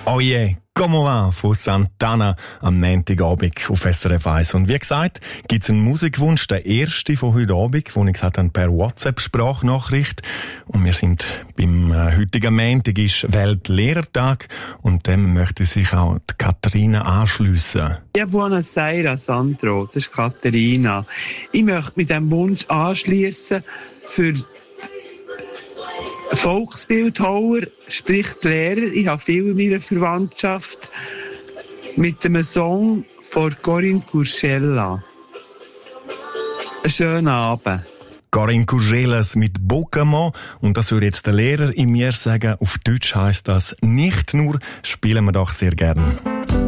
«Oh yeah, como va» von Santana am Montagabend auf SRF 1. Und wie gesagt, gibt es einen Musikwunsch, der erste von heute Abend, den ich gesagt habe, per WhatsApp-Sprachnachricht. Und wir sind beim heutigen Montag, ist Weltlehrertag, und dem möchte sich auch die Katharina anschliessen. Ja, buonasera, Sandro. Das ist Katharina. Ich möchte mit diesem Wunsch anschliessen für Volksbildhauer, sprich die Lehrer. Ich habe viel in meiner Verwandtschaft mit einem Song von Corinne Curcella. Einen schönen Abend. Corinne Curgelas mit Bocamo, und das würde jetzt der Lehrer in mir sagen. Auf Deutsch heisst das nicht nur, spielen wir doch sehr gern.